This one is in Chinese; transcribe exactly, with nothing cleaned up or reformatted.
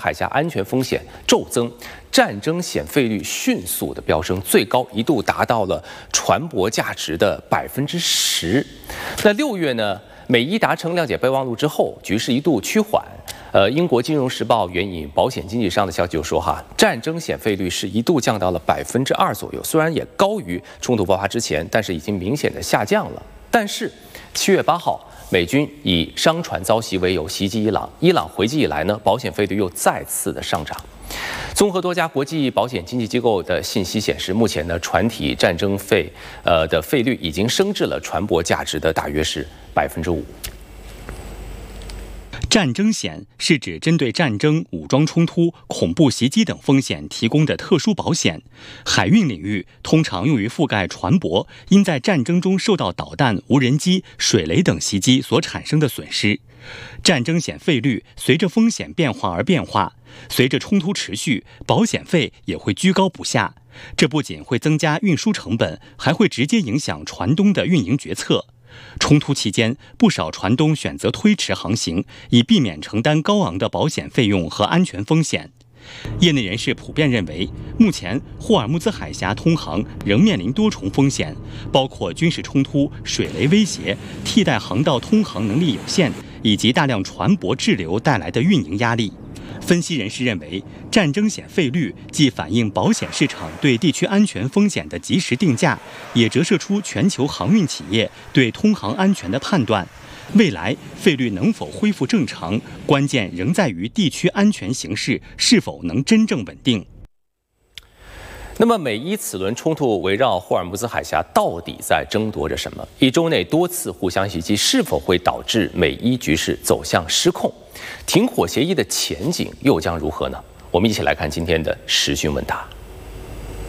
海峡安全风险骤增，战争险费率迅速的飙升，最高一度达到了船舶价值的百分之十。那六月呢，美伊达成谅解备忘录之后，局势一度趋缓。呃，英国《金融时报》援引保险经纪商的消息就说，哈，战争险费率是一度降到了百分之二左右，虽然也高于冲突爆发之前，但是已经明显的下降了。但是七月八号，美军以商船遭袭为由袭击伊朗，伊朗回击以来呢，保险费率又再次的上涨。综合多家国际保险经纪机构的信息显示，目前呢，船体战争费呃的费率已经升至了船舶价值的大约是百分之五。 战争险是指针对战争、武装冲突、恐怖袭击等风险提供的特殊保险。海运领域通常用于覆盖船舶因在战争中受到导弹、无人机、水雷等袭击所产生的损失。战争险费率随着风险变化而变化，随着冲突持续，保险费也会居高不下。这不仅会增加运输成本，还会直接影响船东的运营决策。冲突期间，不少船东选择推迟航行，以避免承担高昂的保险费用和安全风险。业内人士普遍认为，目前霍尔木兹海峡通航仍面临多重风险，包括军事冲突、水雷威胁、替代航道通航能力有限，以及大量船舶滞留带来的运营压力。分析人士认为，战争险费率既反映保险市场对地区安全风险的及时定价，也折射出全球航运企业对通航安全的判断。未来费率能否恢复正常，关键仍在于地区安全形势是否能真正稳定。 那么，美伊此轮冲突围绕霍尔木兹海峡到底在争夺着什么？一周内多次互相袭击，是否会导致美伊局势走向失控？停火协议的前景又将如何呢？我们一起来看今天的时讯问答。